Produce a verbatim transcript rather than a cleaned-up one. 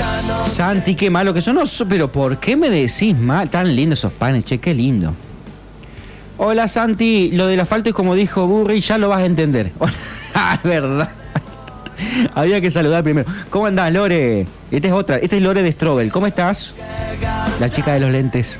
Santi, qué malo que son. No, pero ¿por qué me decís mal? Tan lindos esos panes, che, qué lindo. Hola Santi, lo del asfalto es como dijo Burri, ya lo vas a entender. Ah, es verdad. Había que saludar primero. ¿Cómo andás, Lore? Esta es otra, esta es Lore de Strobel. ¿Cómo estás? La chica de los lentes.